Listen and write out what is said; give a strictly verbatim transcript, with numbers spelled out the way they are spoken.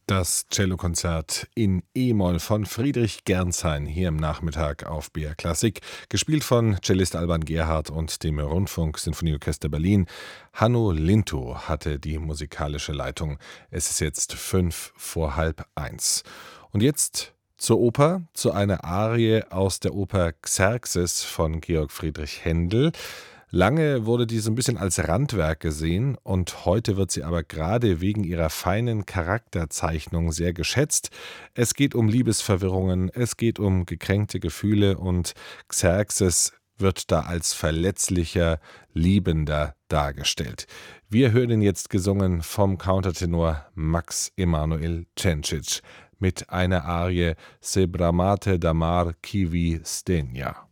Das Cellokonzert in E-Moll von Friedrich Gernsheim hier im Nachmittag auf B R Klassik, gespielt von Cellist Alban Gerhardt und dem Rundfunk-Sinfonieorchester Berlin. Hanno Lintow hatte die musikalische Leitung. Es ist jetzt fünf vor halb eins. Und jetzt zur Oper, zu einer Arie aus der Oper Xerxes von Georg Friedrich Händel. Lange wurde die so ein bisschen als Randwerk gesehen und heute wird sie aber gerade wegen ihrer feinen Charakterzeichnung sehr geschätzt. Es geht um Liebesverwirrungen, es geht um gekränkte Gefühle und Xerxes wird da als verletzlicher, liebender dargestellt. Wir hören ihn jetzt gesungen vom Countertenor Max Emanuel Cencic mit einer Arie Se bramate damar kivi stenia.